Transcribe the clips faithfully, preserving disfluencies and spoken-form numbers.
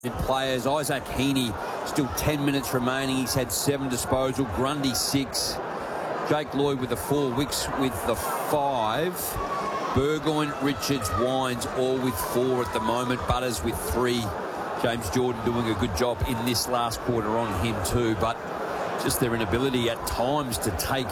Players, Isaac Heaney, still ten minutes remaining. He's had seven disposal. Grundy six. Jake Lloyd with the four. Wicks with the five. Burgoyne, Richards, Wines all with four at the moment. Butters with three. James Jordan doing a good job in this last quarter on him too, but just their inability at times to take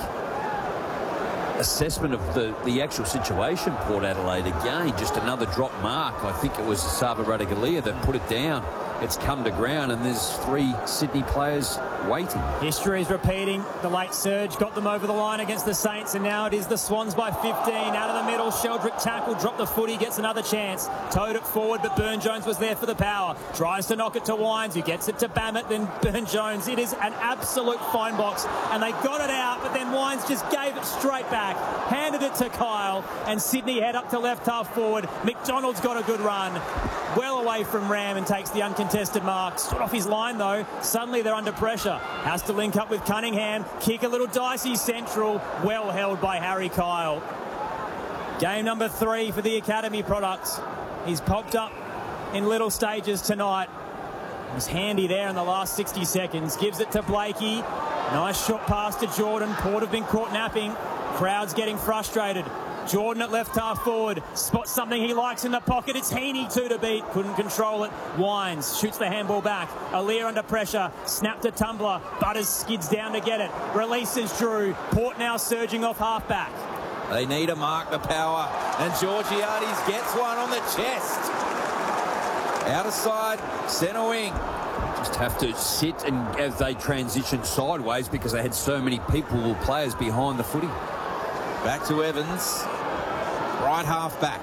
assessment of the, the actual situation. Port Adelaide again, just another drop mark. I think it was Sava Ratugolea that put it down. It's come to ground and there's three Sydney players waiting. History is repeating. The late surge got them over the line against the Saints, and now it is the Swans by fifteen. Out of the middle, Sheldrick tackle, dropped the footy, gets another chance. Towed it forward, but Burne-Jones was there for the power. Tries to knock it to Wines, who gets it to Bammett, then Burne-Jones. It is an absolute fine box, and they got it out, but then Wines just gave it straight back, handed it to Kyle, and Sydney head up to left half forward. McDonald's got a good run, well away from Ram, and takes the uncontested mark. Stood off his line, though. Suddenly they're under pressure. Has to link up with Cunningham. Kick a little dicey central. Well held by Harry Kyle. Game number three for the Academy products. He's popped up in little stages tonight. Was handy there in the last sixty seconds. Gives it to Blakey. Nice short pass to Jordan. Port have been caught napping. Crowd's getting frustrated. Jordan at left half forward. Spots something he likes in the pocket. It's Heaney, two to beat. Couldn't control it. Wines shoots the handball back. Aliir under pressure. Snap to Tumbler. Butters skids down to get it. Releases Drew. Port now surging off half-back. They need to mark the power. And Georgiades gets one on the chest. Out of side, centre wing. Just have to sit and as they transition sideways because they had so many people, players behind the footy. Back to Evans. Right half back.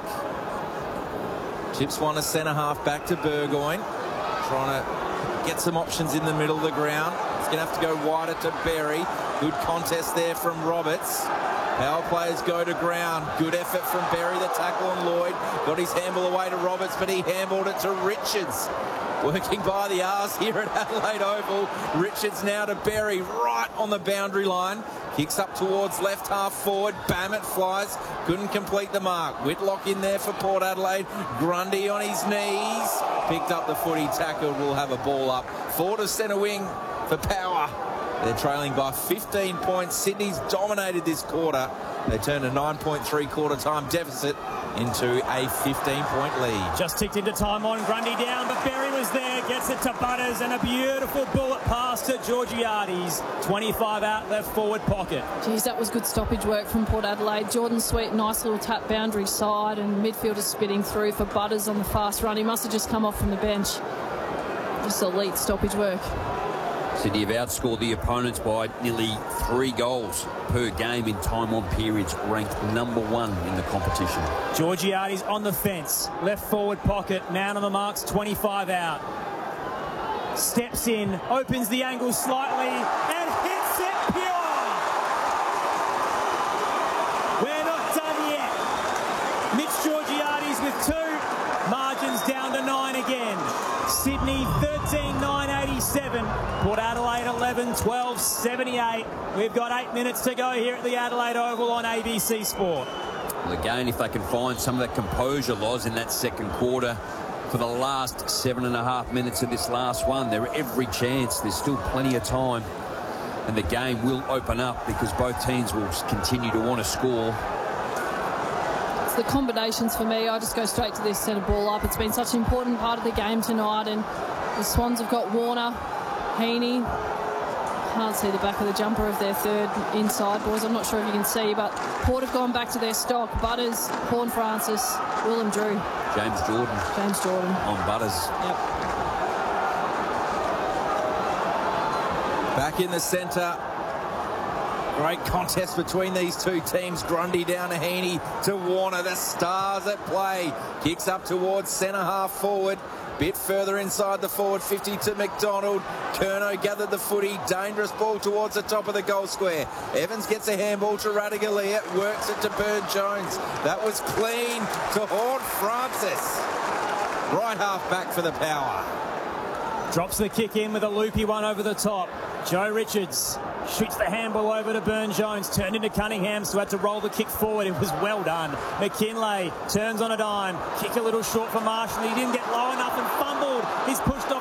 Chips one a centre half back to Burgoyne. Trying to get some options in the middle of the ground. He's going to have to go wider to Berry. Good contest there from Roberts. Power players go to ground. Good effort from Berry, the tackle on Lloyd. Got his handball away to Roberts, but he handballed it to Richards. Working by the arse here at Adelaide Oval. Richards now to Berry, right on the boundary line. Kicks up towards left half forward. Bammett flies. Couldn't complete the mark. Whitlock in there for Port Adelaide. Grundy on his knees. Picked up the footy, tackled. Will have a ball up. Forward to centre wing for Power. They're trailing by fifteen points. Sydney's dominated this quarter. They turned a nine point three quarter time deficit into a fifteen point lead. Just ticked into time on. Grundy down, but Berry was there. Gets it to Butters, and a beautiful bullet pass to Georgiades. twenty-five out left forward pocket. Geez, that was good stoppage work from Port Adelaide. Jordan Sweet, nice little tap boundary side, and midfielder spitting through for Butters on the fast run. He must have just come off from the bench. Just elite stoppage work. Sydney have outscored the opponents by nearly three goals per game in time on periods, ranked number one in the competition. Georgiades on the fence, left forward pocket, man on the marks, twenty-five out. Steps in, opens the angle slightly, and hits it pure! We're not done yet. Mitch Georgiades with two, margins down to nine again. Sydney thirteen nine eighty-seven, Port Adelaide eleven twelve seventy-eight. We've got eight minutes to go here at the Adelaide Oval on A B C Sport. Well, again, if they can find some of that composure, Loz, in that second quarter for the last seven and a half minutes of this last one, there are every chance. There's still plenty of time, and the game will open up because both teams will continue to want to score. The combinations for me, I just go straight to this centre ball up. It's been such an important part of the game tonight, and the Swans have got Warner, Heaney. Can't see the back of the jumper of their third inside, boys. I'm not sure if you can see, but Port have gone back to their stock. Butters, Horn Francis, Willem Drew. James Jordan. James Jordan. On Butters. Yep. Back in the centre. Great contest between these two teams. Grundy down to Heaney to Warner. The Stars at play. Kicks up towards centre half forward. Bit further inside the forward fifty to McDonald. Curnow gathered the footy. Dangerous ball towards the top of the goal square. Evans gets a handball to Ratugolea. Works it to Burne-Jones. That was clean to Horn Francis. Right half back for the Power. Drops the kick in with a loopy one over the top. Joe Richards shoots the handball over to Burne-Jones, turned into Cunningham, so had to roll the kick forward. It was well done. McKinlay turns on a dime, kick a little short for Marshall. He didn't get low enough and fumbled. He's pushed off